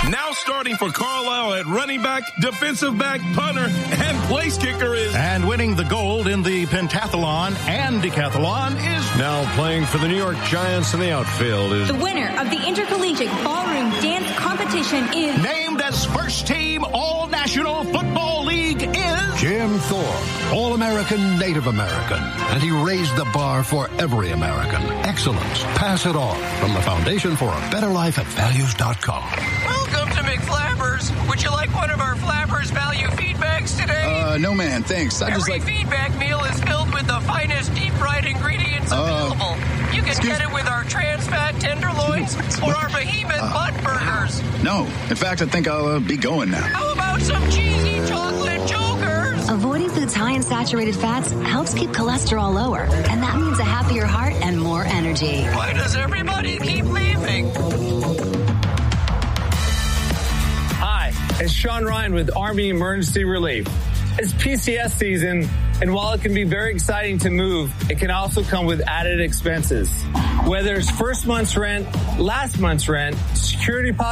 Now starting for Carlisle at running back, defensive back, punter, and place kicker is... And winning the gold in the pentathlon and decathlon is... Now playing for the New York Giants in the outfield is... The winner of the Intercollegiate Ballroom Dance Competition is... Named as first team All-National Football League is... Jim Thorpe, All-American Native American. And he raised the bar for every American. Excellence. Pass it on. From the Foundation for a Better Life at Values.com. Welcome to McFlappers. Would you like one of our Flappers value feedbacks today? No, man, thanks. Every feedback meal is filled with the finest deep-fried ingredients available. You can get it with our trans-fat tenderloins or our behemoth butt burgers. No. In fact, I think I'll be going now. How about some cheesy chocolate jokers? Avoiding foods high in saturated fats helps keep cholesterol lower, and that means a happier heart and more energy. Why does everybody keep leaving? Hi, it's Sean Ryan with Army Emergency Relief. It's PCS season, and while it can be very exciting to move, it can also come with added expenses. Whether it's first month's rent, last month's rent, security